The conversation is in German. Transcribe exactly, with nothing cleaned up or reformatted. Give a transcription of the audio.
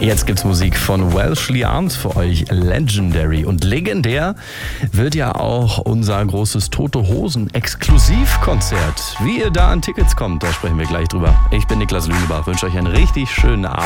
Jetzt gibt's Musik von Welshly Arms für euch, Legendary. Und legendär wird ja auch unser großes Tote Hosen Exklusivkonzert. Wie ihr da an Tickets kommt, da sprechen wir gleich drüber. Ich bin Niklas Lünebach, wünsche euch einen richtig schönen Abend.